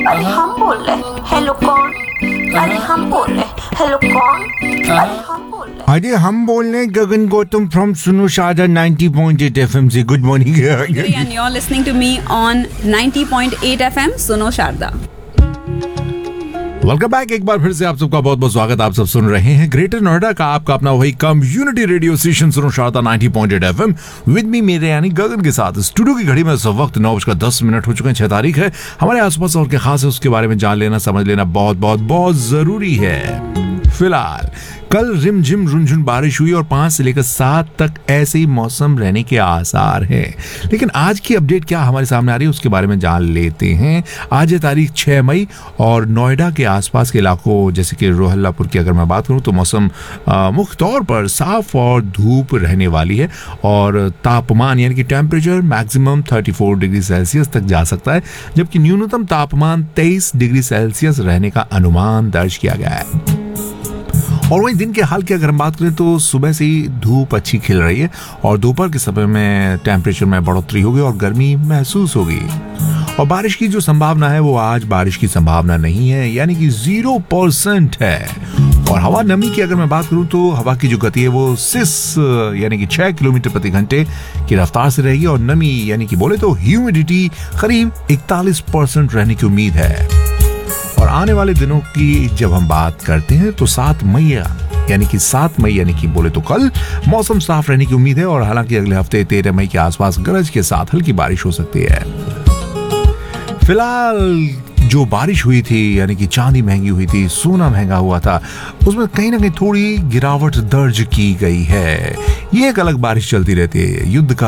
अरे हम बोल रहे, हेलो कौन? अरे हम बोल रहे, हेलो कौन? अरे हम बोल रहे। अरे हम बोल रहे हैं गगन गौतम फ्रॉम सुनो शारदा 90.8 FM से। Good morning. And you're listening to me on 90.8 FM सुनो शारदा। Welcome back. एक बार फिर से आप सबका बहुत बहुत स्वागत। आप सब सुन रहे हैं ग्रेटर नोएडा का आपका अपना वही कम्युनिटी रेडियो स्टेशन सुनो शारदा 90.8 FM विद मी मेरे यानी गगन के साथ। स्टूडियो की घड़ी में इस वक्त 9:10 हो चुके हैं। 6 तारीख है। हमारे आसपास और क्या खास है उसके बारे में जान लेना समझ लेना बहुत बहुत बहुत जरूरी है। फिलहाल कल रिमझिम रुनझुन बारिश हुई और 5 से लेकर 7 तक ऐसे ही मौसम रहने के आसार हैं। लेकिन आज की अपडेट क्या हमारे सामने आ रही है उसके बारे में जान लेते हैं। आज है तारीख 6 मई और नोएडा के आसपास के इलाकों जैसे कि रोहल्लापुर की अगर मैं बात करूं तो मौसम मुख्य तौर पर साफ और धूप रहने वाली है और तापमान यानी कि टेम्परेचर मैक्सिमम 34 डिग्री सेल्सियस तक जा सकता है, जबकि न्यूनतम तापमान 23 डिग्री सेल्सियस रहने का अनुमान दर्ज किया गया है। और वहीं दिन के हाल की अगर हम बात करें तो सुबह से ही धूप अच्छी खिल रही है और दोपहर के समय में टेम्परेचर में बढ़ोतरी होगी और गर्मी महसूस होगी। और बारिश की जो संभावना है वो आज बारिश की संभावना नहीं है, यानी कि 0% है। और हवा नमी की अगर मैं बात करूं तो हवा की जो गति है वो 6 यानी कि 6 किलोमीटर प्रति घंटे की रफ्तार से रहेगी और नमी यानी कि बोले तो ह्यूमिडिटी करीब 41% रहने की उम्मीद है। और आने वाले दिनों की जब हम बात करते हैं तो 7 मई यानी कि बोले तो कल मौसम साफ रहने की उम्मीद है और हालांकि अगले हफ्ते 13 मई के आसपास गरज के साथ हल्की बारिश हो सकती है। फिलहाल जो बारिश हुई थी यानी कि चांदी महंगी हुई थी, सोना महंगा हुआ था, उसमें कहीं ना कहीं थोड़ी गिरावट दर्ज की गई है। ये एक अलग बारिश चलती रहती है। युद्ध का